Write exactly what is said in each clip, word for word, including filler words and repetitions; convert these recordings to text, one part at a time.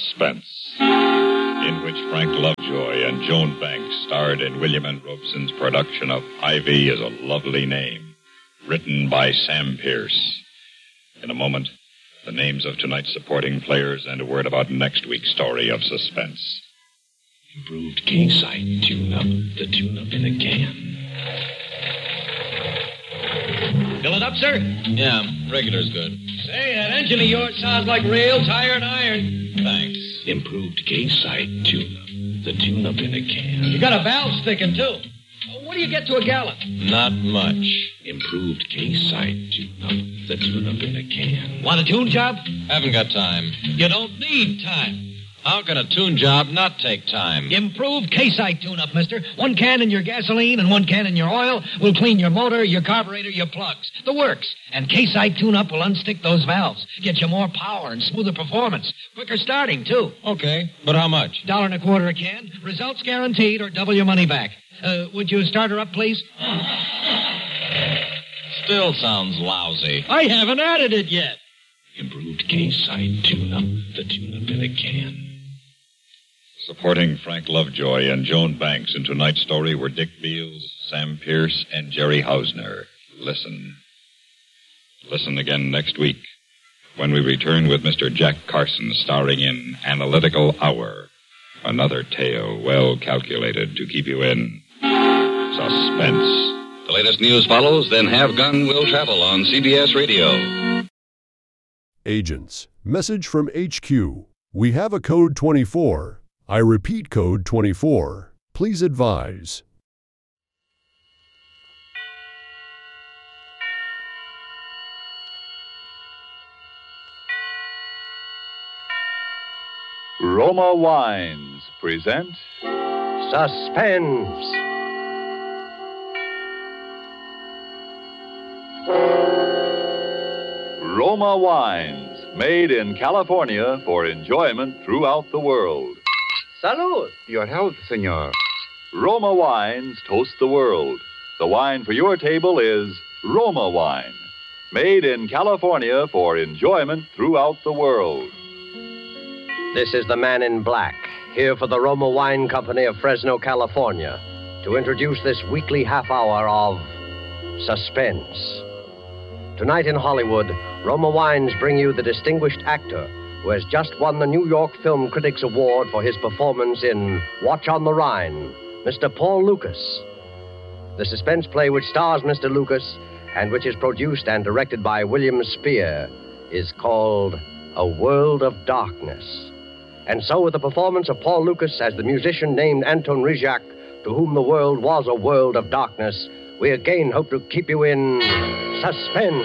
Suspense, in which Frank Lovejoy and Joan Banks starred in William N. Robeson's production of Ivy is a Lovely Name, written by Sam Pierce. In a moment, the names of tonight's supporting players and a word about next week's story of suspense. Improved King-side tune-up, the tune-up in a can. Fill it up, sir? Yeah, regular's good. Say, that engine of yours sounds like rail, tire, and iron. Thanks. Improved King-side tune-up, the tune-up in a can. You got a valve sticking, too. What do you get to a gallon? Not much. Improved King-side tune-up, the tune-up in a can. Want a tune job? Haven't got time. You don't need time. How can a tune job not take time? Improved K-Site tune-up, mister. One can in your gasoline and one can in your oil will clean your motor, your carburetor, your plugs. The works. And K-Site tune-up will unstick those valves. Get you more power and smoother performance. Quicker starting, too. Okay, but how much? Dollar and a quarter a can. Results guaranteed or double your money back. Uh, would you start her up, please? Still sounds lousy. I haven't added it yet. Improved K-Site tune-up, the tune-up in a can. Supporting Frank Lovejoy and Joan Banks in tonight's story were Dick Beals, Sam Pierce, and Jerry Hausner. Listen. Listen again next week when we return with Mister Jack Carson starring in Analytical Hour. Another tale well calculated to keep you in suspense. The latest news follows, then Have Gun Will Travel on C B S Radio. Agents, message from H Q. We have a code twenty-four. I repeat code twenty-four. Please advise. Roma Wines present Suspense. Roma Wines, made in California for enjoyment throughout the world. Salud. Your health, senor. Roma Wines toast the world. The wine for your table is Roma Wine, made in California for enjoyment throughout the world. This is the Man in Black, here for the Roma Wine Company of Fresno, California, to introduce this weekly half hour of Suspense. Tonight in Hollywood, Roma Wines bring you the distinguished actor who has just won the New York Film Critics Award for his performance in Watch on the Rhine, Mister Paul Lucas. The suspense play which stars Mister Lucas and which is produced and directed by William Spear is called A World of Darkness. And so with the performance of Paul Lucas as the musician named Anton Rizak, to whom the world was a world of darkness, we again hope to keep you in suspense.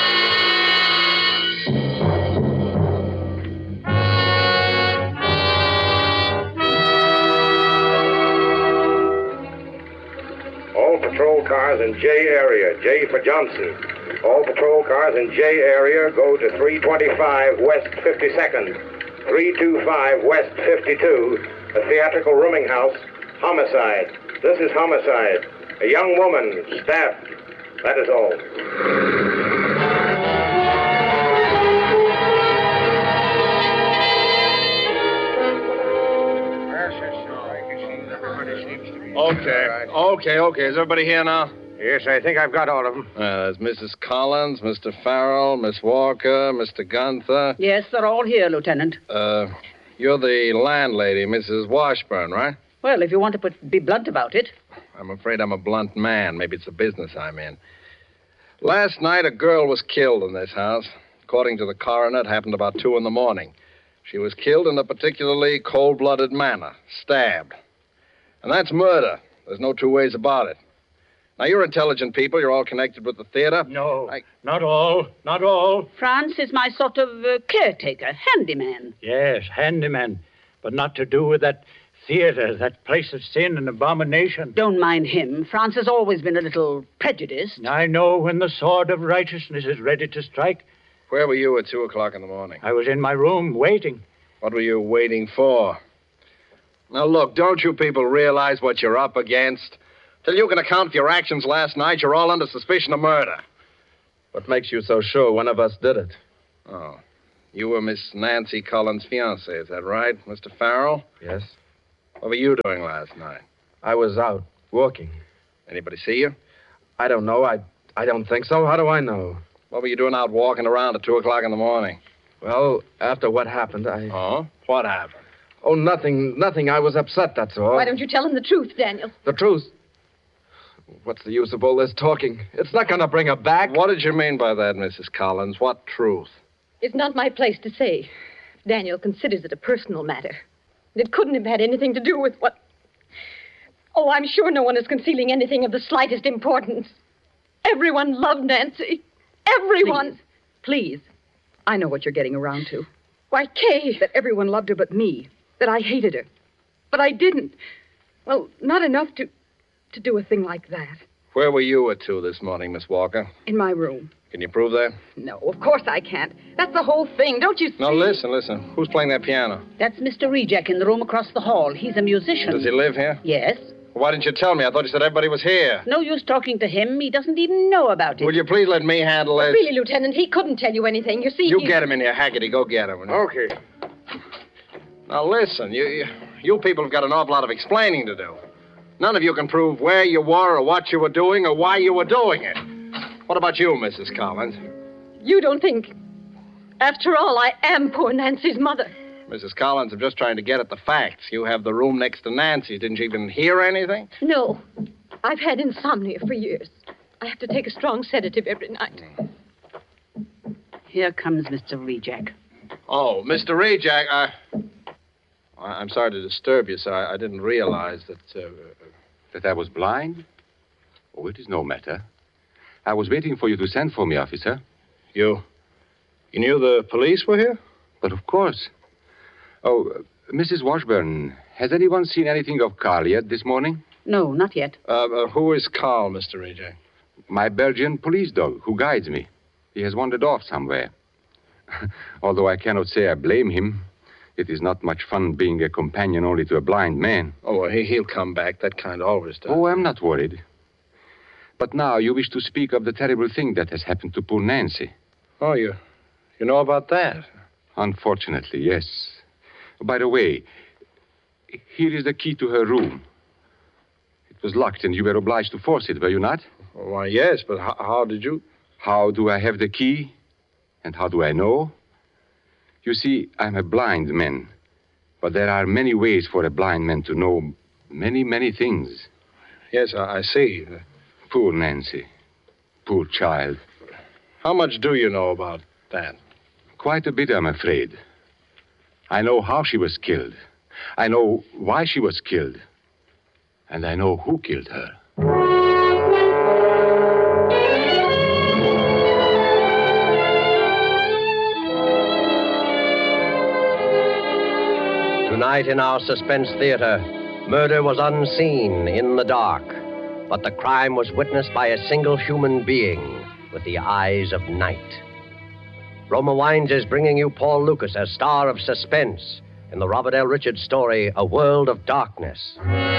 Patrol cars in J area, J for Johnson. All patrol cars in J area go to three twenty-five West fifty-second, three twenty-five West fifty-two, a theatrical rooming house, homicide. This is homicide. A young woman stabbed. That is all. Okay, okay, okay. Is everybody here now? Yes, I think I've got all of them. Uh, there's Missus Collins, Mister Farrell, Miss Walker, Mister Gunther. Yes, they're all here, Lieutenant. Uh, you're the landlady, Missus Washburn, right? Well, if you want to put, be blunt about it. I'm afraid I'm a blunt man. Maybe it's the business I'm in. Last night, a girl was killed in this house. According to the coroner, it happened about two in the morning. She was killed in a particularly cold-blooded manner, stabbed. And that's murder. There's no two ways about it. Now, you're intelligent people. You're all connected with the theater. No, I... not all, not all. Franz is my sort of uh, caretaker, handyman. Yes, handyman, but not to do with that theater, that place of sin and abomination. Don't mind him. Franz has always been a little prejudiced. I know when the sword of righteousness is ready to strike. Where were you at two o'clock in the morning? I was in my room waiting. What were you waiting for? Now, look, don't you people realize what you're up against? Till you can account for your actions last night, you're all under suspicion of murder. What makes you so sure one of us did it? Oh. You were Miss Nancy Cullen's fiancé, is that right, Mister Farrell? Yes. What were you doing last night? I was out walking. Anybody see you? I don't know. I I don't think so. How do I know? What were you doing out walking around at two o'clock in the morning? Well, after what happened, I... Oh? What happened? Oh, nothing, nothing. I was upset, that's all. Why don't you tell him the truth, Daniel? The truth? What's the use of all this talking? It's not going to bring her back. What did you mean by that, Missus Collins? What truth? It's not my place to say. Daniel considers it a personal matter. It couldn't have had anything to do with what... Oh, I'm sure no one is concealing anything of the slightest importance. Everyone loved Nancy. Everyone. Please. Please. I know what you're getting around to. Why, Kay. That everyone loved her but me. That I hated her. But I didn't. Well, not enough to... to do a thing like that. Where were you at two this morning, Miss Walker? In my room. Can you prove that? No, of course I can't. That's the whole thing, don't you see? No, listen, listen. Who's playing that piano? That's Mister Rejek in the room across the hall. He's a musician. Does he live here? Yes. Why didn't you tell me? I thought you said everybody was here. No use talking to him. He doesn't even know about it. Will you please let me handle this? Really, Lieutenant, he couldn't tell you anything. You see, You he... get him in here, Haggerty. Go get him. Okay. Now, listen. You, you, you people have got an awful lot of explaining to do. None of you can prove where you were or what you were doing or why you were doing it. What about you, Missus Collins? You don't think... After all, I am poor Nancy's mother. Missus Collins, I'm just trying to get at the facts. You have the room next to Nancy's. Didn't you even hear anything? No. I've had insomnia for years. I have to take a strong sedative every night. Here comes Mister Rejek. Oh, Mister Rejek, I... I'm sorry to disturb you, sir. I didn't realize that... Uh... That I was blind? Oh, it is no matter. I was waiting for you to send for me, officer. You... You knew the police were here? But of course. Oh, uh, Missus Washburn, has anyone seen anything of Carl yet this morning? No, not yet. Uh, uh, who is Carl, Mister Rejek? My Belgian police dog, who guides me. He has wandered off somewhere. Although I cannot say I blame him. It is not much fun being a companion only to a blind man. Oh, well, he, he'll come back. That kind always does. Oh, I'm not worried. But now you wish to speak of the terrible thing that has happened to poor Nancy. Oh, you, you know about that? Unfortunately, yes. By the way, here is the key to her room. It was locked and you were obliged to force it, were you not? Why, yes, but how, how did you... How do I have the key? And how do I know? You see, I'm a blind man. But there are many ways for a blind man to know many, many things. Yes, I, I see. Poor Nancy. Poor child. How much do you know about that? Quite a bit, I'm afraid. I know how she was killed. I know why she was killed. And I know who killed her. Tonight in our Suspense Theater, murder was unseen in the dark, but the crime was witnessed by a single human being with the eyes of night. Roma Wines is bringing you Paul Lucas as star of Suspense in the Robert L. Richards story, A World of Darkness.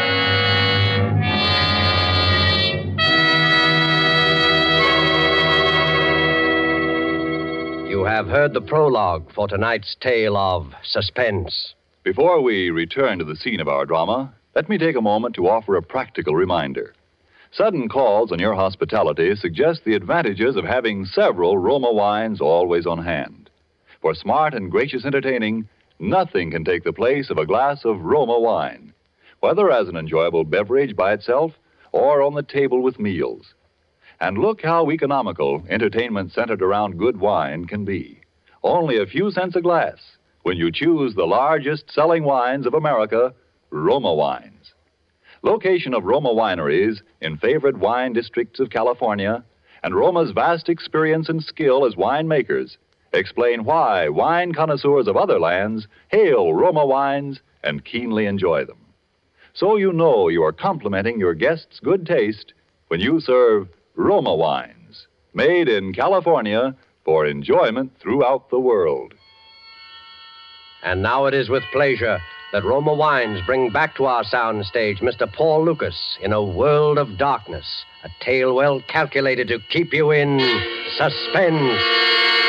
You have heard the prologue for tonight's tale of Suspense. Before we return to the scene of our drama, let me take a moment to offer a practical reminder. Sudden calls on your hospitality suggest the advantages of having several Roma wines always on hand. For smart and gracious entertaining, nothing can take the place of a glass of Roma wine, whether as an enjoyable beverage by itself or on the table with meals. And look how economical entertainment centered around good wine can be. Only a few cents a glass when you choose the largest selling wines of America, Roma Wines. Location of Roma wineries in favored wine districts of California and Roma's vast experience and skill as winemakers explain why wine connoisseurs of other lands hail Roma wines and keenly enjoy them. So you know you are complimenting your guests' good taste when you serve Roma wines, made in California for enjoyment throughout the world. And now it is with pleasure that Roma Wines bring back to our sound stage Mister Paul Lucas in A World of Darkness, a tale well calculated to keep you in suspense.